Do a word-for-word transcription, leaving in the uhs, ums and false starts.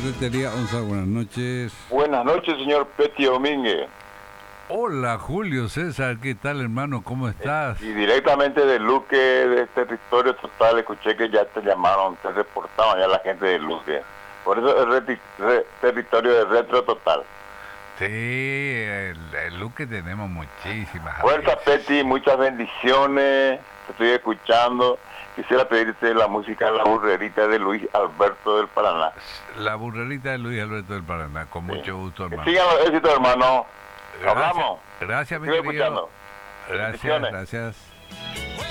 Ferretería Onza, buenas noches. Buenas noches, señor Petty Domínguez. Hola, Julio César, ¿qué tal, hermano? ¿Cómo estás? Y directamente de Luque, de Territorio Total, escuché que ya te llamaron, te reportaban ya la gente de Luque. Por eso es reti- re- territorio de Retro Total. Sí, el, el Luque tenemos muchísimas. Fuerza, amigas. Petty, muchas bendiciones, te estoy escuchando. Quisiera pedirte la música La Burrerita de Luis Alberto del Paraná. La burrerita de Luis Alberto del Paraná, con Sí. mucho gusto, Que hermano. sigan los éxitos, hermano. Gracias, Hablamos. gracias, mi Sigo querido. escuchando. Gracias, Bendiciones. gracias.